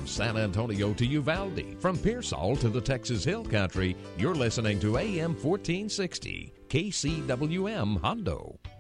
From San Antonio to Uvalde, from Pearsall to the Texas Hill Country, you're listening to AM 1460, KCWM Hondo.